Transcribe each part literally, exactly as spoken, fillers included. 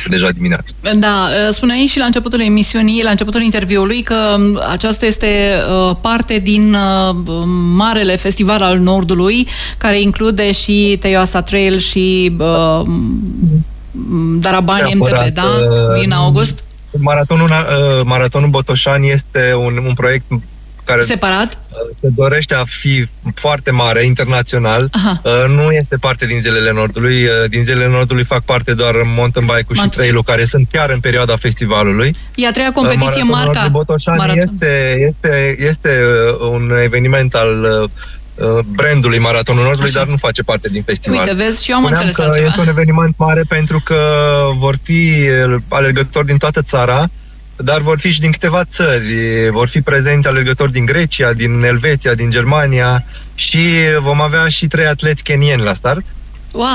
șase deja dimineața. Da, spuneai și la începutul emisiunii, la începutul interviului, că aceasta este parte din marele festival al Nordului, care include și Teioasa Trail și uh, Darabani M T B, da? Din august. Maratonul, uh, Maratonul Botoșani este un, un proiect care separat? Se dorește a fi foarte mare, internațional. Aha. Nu este parte din Zilele Nordului. Din Zilele Nordului fac parte doar mountain bike-ul și trail-ul, care sunt chiar în perioada festivalului. E a treia competiție, Maratonul marca Botoșani este, este, este un eveniment al brandului Maratonul Nordului, așa, dar nu face parte din festival. Uite, vezi, și eu am Spuneam înțeles că altceva. este un eveniment mare pentru că vor fi alergători din toată țara, dar vor fi și din câteva țări. Vor fi prezenți alergători din Grecia, din Elveția, din Germania și vom avea și trei atleți kenieni la start. Wow!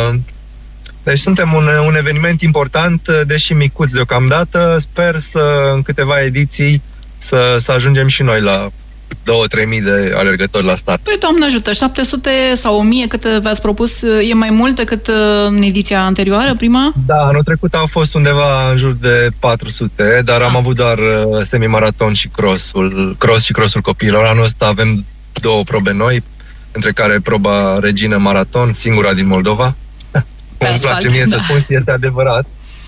Deci suntem un, un eveniment important, deși micuț deocamdată. Sper să, în câteva ediții, să, să ajungem și noi la două-trei mii de alergători la start. Păi, Doamne ajută, șapte sute sau o mie cât v-ați propus, e mai mult decât în ediția anterioară, prima? Da, anul trecut au fost undeva în jur de patru sute, dar am ah. avut doar semi-maraton și crossul, cross și crossul copiilor. Anul ăsta avem două probe noi, între care proba Regină Maraton, singura din Moldova. Îmi place mie da. să spun și este adevărat.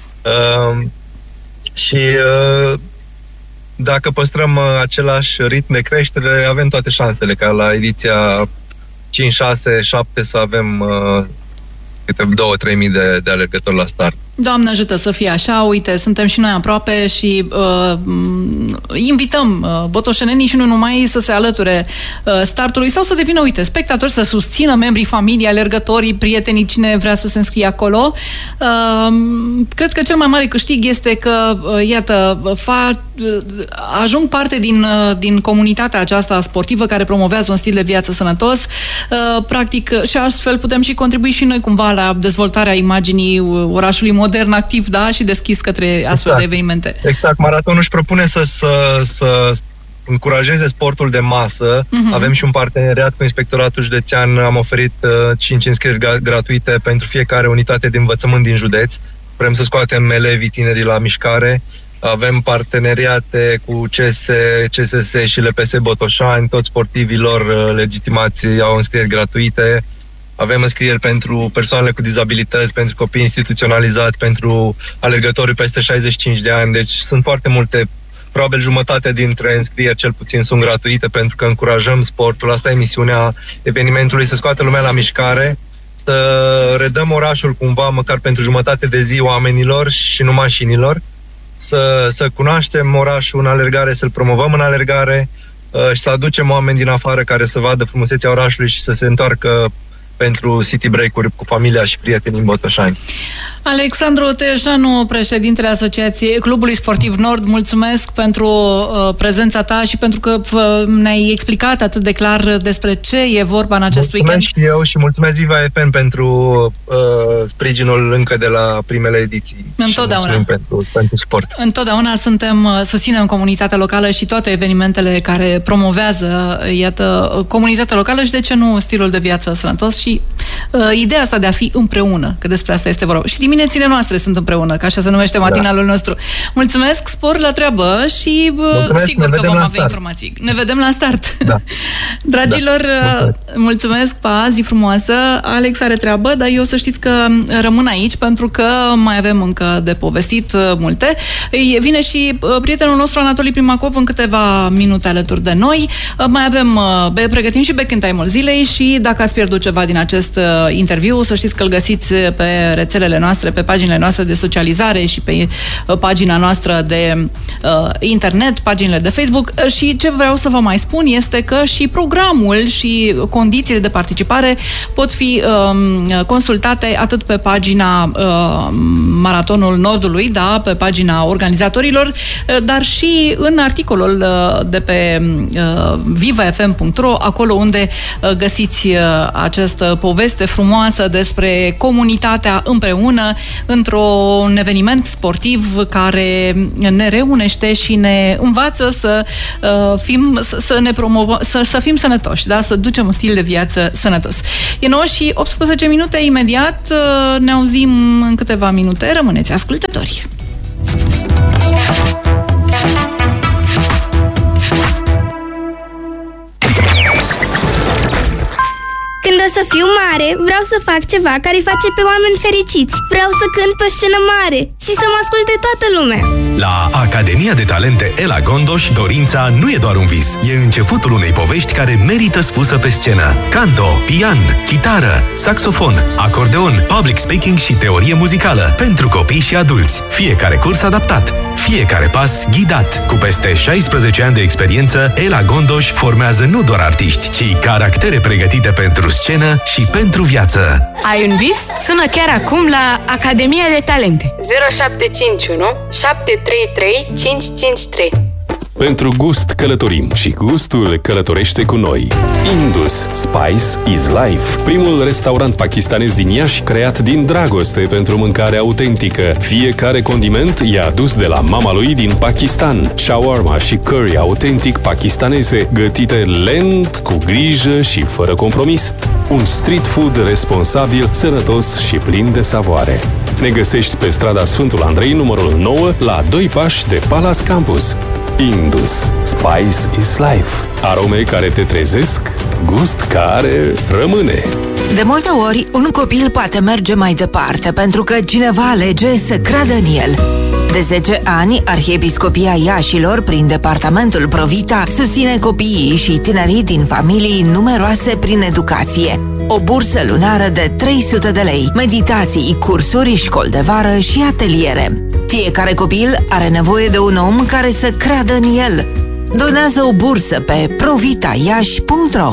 Uh, și uh, dacă păstrăm uh, același ritm de creștere, avem toate șansele ca la ediția cinci, șase, șapte să avem uh, câte două-trei mii de, de alergători la start. Doamne ajută să fie așa, uite, suntem și noi aproape și uh, invităm uh, botoșenenii și nu numai să se alăture uh, startului sau să devină, uite, spectatori, să susțină membrii familiei, alergătorii, prietenii, cine vrea să se înscrie acolo. Uh, cred că cel mai mare câștig este că, uh, iată, fa, uh, ajung parte din, uh, din comunitatea aceasta sportivă care promovează un stil de viață sănătos. Uh, practic, și astfel putem și contribui și noi cumva la dezvoltarea imaginii orașului modern, activ, da, și deschis către astfel exact. de evenimente. Exact. Maratonul își propune să, să, să încurajeze sportul de masă. Uh-huh. Avem și un parteneriat cu Inspectoratul Județean. Am oferit uh, cinci înscrieri gratuite pentru fiecare unitate de învățământ din județ. Vrem să scoatem elevii tinerii la mișcare. Avem parteneriate cu C S, C S S și L P S Botoșani. Toți sportivilor uh, legitimați au înscrieri gratuite. Avem înscrieri pentru persoanele cu dizabilități, pentru copii instituționalizați, pentru alergătorii peste șaizeci și cinci de ani. Deci sunt foarte multe, probabil jumătate dintre înscrieri cel puțin sunt gratuite, pentru că încurajăm sportul. Asta e misiunea evenimentului, să scoată lumea la mișcare, să redăm orașul cumva, măcar pentru jumătate de zi, oamenilor și nu mașinilor, să, să cunoaștem orașul în alergare, să-l promovăm în alergare și să aducem oameni din afară care să vadă frumusețea orașului și să se întoarcă pentru city break-uri cu familia și prietenii în Botoșani. Alexandru Teiușanu, președintele Asociației Clubului Sportiv Nord, mulțumesc pentru uh, prezența ta și pentru că uh, ne-ai explicat atât de clar despre ce e vorba în acest mulțumesc weekend. Mulțumesc și eu și mulțumesc Viva F M pentru uh, sprijinul încă de la primele ediții. Întotdeauna. Și pentru, pentru sport. Întotdeauna suntem, susținem comunitatea locală și toate evenimentele care promovează, iată, comunitatea locală și, de ce nu, stilul de viață sănătos și uh, ideea asta de a fi împreună, că despre asta este vorba. Și diminețile noastre sunt împreună, că așa se numește matinalul da. nostru. Mulțumesc, spor la treabă și mulțumesc, sigur că vom avea start. informații. Ne vedem la start. Da. Dragilor, da. mulțumesc, pa, zi frumoasă. Alex are treabă, dar eu să știți că rămân aici pentru că mai avem încă de povestit multe. Vine și prietenul nostru Anatolii Primacov în câteva minute alături de noi. Mai avem, pregătim și back in time-ul zilei și dacă ați pierdut ceva din acest interviu, să știți că îl găsiți pe rețelele noastre, pe paginile noastre de socializare și pe pagina noastră de uh, internet, paginile de Facebook. Și ce vreau să vă mai spun este că și programul și condițiile de participare pot fi uh, consultate atât pe pagina uh, Maratonul Nordului, da, pe pagina organizatorilor, uh, dar și în articolul uh, de pe uh, viva f m punct r o, acolo unde uh, găsiți uh, această poveste frumoasă despre comunitatea împreună împreună într-un eveniment sportiv care ne reunește și ne învață să uh, fim, să, să ne promovăm, să, să fim sănătoși, da? Să ducem un stil de viață sănătos. E nouă și optsprezece minute, imediat uh, ne auzim în câteva minute. Rămâneți ascultători! Când o să fiu mare, vreau să fac ceva care îi face pe oameni fericiți. Vreau să cânt pe scenă mare și să mă asculte toată lumea. La Academia de Talente Ela Gondoș, dorința nu e doar un vis. E începutul unei povești care merită spusă pe scenă. Canto, pian, chitară, saxofon, acordeon, public speaking și teorie muzicală. Pentru copii și adulți. Fiecare curs adaptat. Fiecare pas ghidat. Cu peste șaisprezece ani de experiență, Ela Gondoș formează nu doar artiști, ci caractere pregătite pentru scenă și pentru viață. Ai un vis? Sună chiar acum la Academia de Talente. zero șapte cinci unu șapte trei trei cinci cinci trei. Pentru gust călătorim și gustul călătorește cu noi. Indus Spice is Life, primul restaurant pakistanez din Iași, creat din dragoste pentru mâncare autentică. Fiecare condiment e adus de la mama lui din Pakistan. Shawarma și curry autentic pakistaneze, gătite lent, cu grijă și fără compromis. Un street food responsabil, sănătos și plin de savoare. Ne găsești pe strada Sfântul Andrei, numărul nouă, la doi pași de Palace Campus. Indus Spice is Life. Arome care te trezesc, gust care rămâne. De multe ori, un copil poate merge mai departe pentru că cineva alege să creadă în el. De zece ani, Arhiepiscopia Iașilor, prin departamentul Provita, susține copiii și tinerii din familii numeroase prin educație. O bursă lunară de trei sute de lei, meditații, cursuri, școli de vară și ateliere. Fiecare copil are nevoie de un om care să creadă în el. Donează o bursă pe provitaiași punct ro.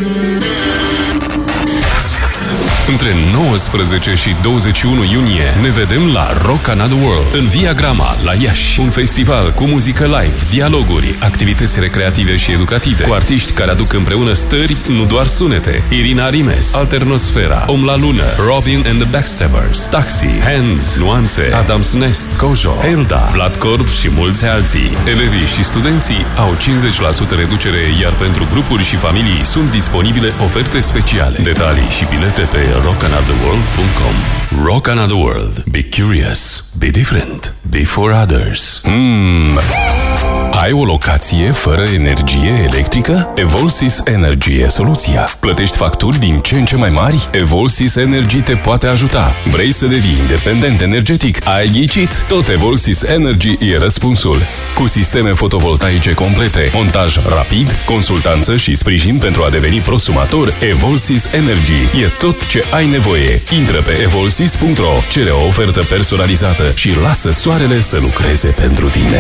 Între nouăsprezece și douăzeci și unu iunie ne vedem la Rock Another World, în Via Grama, la Iași. Un festival cu muzică live, dialoguri, activități recreative și educative, cu artiști care aduc împreună stări, nu doar sunete. Irina Rimes, Alternosfera, Om la Lună, Robin and the Backstabbers, Taxi, Hands, Nuanțe, Adam's Nest, Kojo, Helda, Vlad Corb și mulți alții. Elevii și studenții au cincizeci la sută reducere, iar pentru grupuri și familii sunt disponibile oferte speciale. Detalii și bilete pe rock another world punct com. Rock Another World. Be curious. Be different. Be for others. Mm. Ai o locație fără energie electrică? Evolsys Energy e soluția. Plătești facturi din ce în ce mai mari? Evolsys Energy te poate ajuta. Vrei să devii independent energetic? Ai ghicit? Tot Evolsys Energy e răspunsul. Cu sisteme fotovoltaice complete, montaj rapid, consultanță și sprijin pentru a deveni prosumator, Evolsys Energy e tot ce ai nevoie. Intră pe evolsys punct ro, cere o ofertă personalizată și lasă soarele să lucreze pentru tine.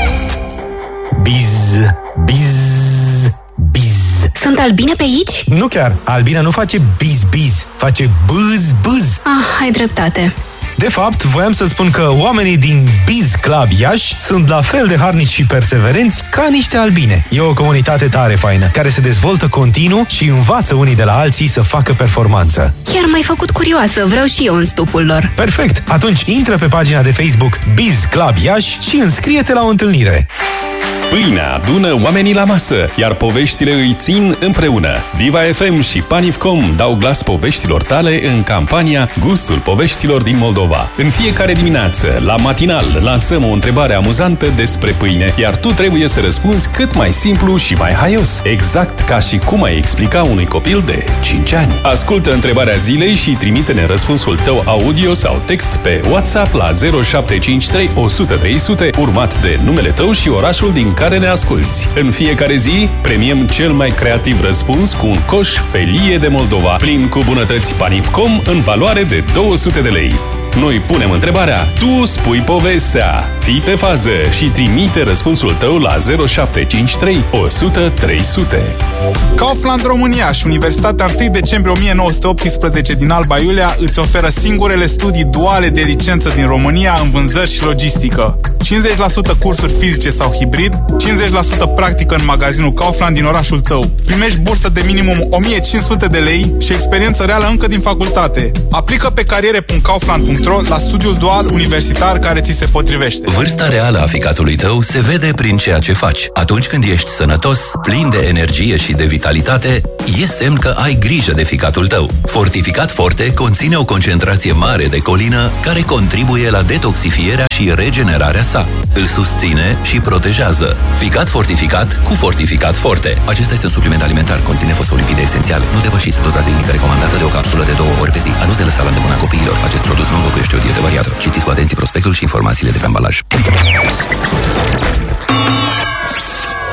Biz, biz, biz. Sunt albine pe aici? Nu chiar. Albina nu face biz, biz. Face bâz, bâz. Ah, ai dreptate. De fapt, voiam să spun că oamenii din Biz Club Iași sunt la fel de harnici și perseverenți ca niște albine. E o comunitate tare faină, care se dezvoltă continuu și învață unii de la alții să facă performanță. Chiar m-ai făcut curioasă, vreau și eu în stupul lor. Perfect! Atunci intră pe pagina de Facebook Biz Club Iași și înscrie-te la o întâlnire. Pâinea adună oamenii la masă, iar poveștile îi țin împreună. Viva F M și Panifcom dau glas poveștilor tale în campania Gustul poveștilor din Moldova. În fiecare dimineață, la matinal, lansăm o întrebare amuzantă despre pâine, iar tu trebuie să răspunzi cât mai simplu și mai haios. Exact ca și cum ai explica unui copil de cinci ani. Ascultă întrebarea zilei și trimite-ne răspunsul tău audio sau text pe WhatsApp la zero șapte cinci trei o sută trei sute, urmat de numele tău și orașul din care ne asculți. În fiecare zi, premiem cel mai creativ răspuns cu un coș Felie de Moldova, plin cu bunătăți Panifcom în valoare de două sute de lei. Noi punem întrebarea, tu spui povestea. Fii pe fază și trimite răspunsul tău la zero șapte cinci trei o sută trei sute. Kaufland România și Universitatea întâi decembrie o mie nouă sute optsprezece din Alba Iulia îți oferă singurele studii duale de licență din România în vânzări și logistică. cincizeci la sută cursuri fizice sau hibrid, cincizeci la sută practică în magazinul Kaufland din orașul tău. Primești bursă de minimum o mie cinci sute de lei și experiență reală încă din facultate. Aplică pe cariere punct kaufland punct punct ro la studiul dual universitar care ți se potrivește. Vârsta reală a ficatului tău se vede prin ceea ce faci. Atunci când ești sănătos, plin de energie și de vitalitate, e semn că ai grijă de ficatul tău. Fortificat Forte conține o concentrație mare de colină care contribuie la detoxifierea și regenerarea sa. Îl susține și protejează. Ficat fortificat cu Fortificat Forte. Acesta este un supliment alimentar, conține fosfolipide esențiale. Nu depășiți doza zilnică recomandată de o capsulă de două ori pe zi. A nu se lăsa la îndemâna copiilor. Acest produs nu înlocuiește o dietă variată. Citiți cu atenție prospectul și informațiile de pe ambalaj.